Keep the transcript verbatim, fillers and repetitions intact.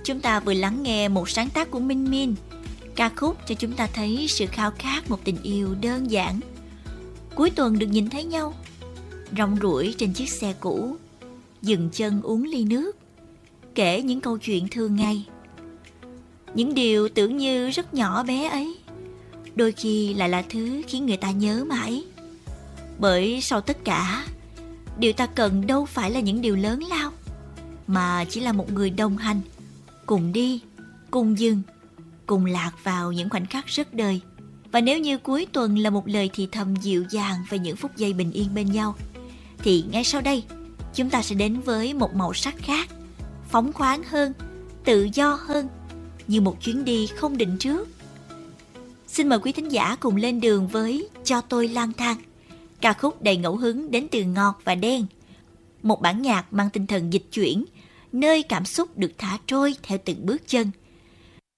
chúng ta vừa lắng nghe một sáng tác của Minh Min, ca khúc cho chúng ta thấy sự khao khát một tình yêu đơn giản. Cuối tuần được nhìn thấy nhau, rong ruổi trên chiếc xe cũ, dừng chân uống ly nước, kể những câu chuyện thường ngày. Những điều tưởng như rất nhỏ bé ấy, đôi khi lại là thứ khiến người ta nhớ mãi. Bởi sau tất cả, điều ta cần đâu phải là những điều lớn lao, mà chỉ là một người đồng hành, cùng đi, cùng dừng, cùng lạc vào những khoảnh khắc rất đời. Và nếu như cuối tuần là một lời thì thầm dịu dàng về những phút giây bình yên bên nhau, thì ngay sau đây chúng ta sẽ đến với một màu sắc khác, phóng khoáng hơn, tự do hơn, như một chuyến đi không định trước. Xin mời quý thính giả cùng lên đường với Cho Tôi Lang Thang, ca khúc đầy ngẫu hứng đến từ Ngọt và Đen, một bản nhạc mang tinh thần dịch chuyển, nơi cảm xúc được thả trôi theo từng bước chân,